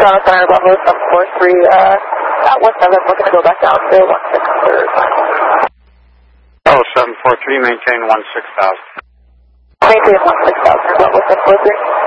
Donald Center, Bravo 743, at 17, looking to go back down to 16,000. Oh, 743, maintain 16,000. Maintain 16,000, Bravo 743.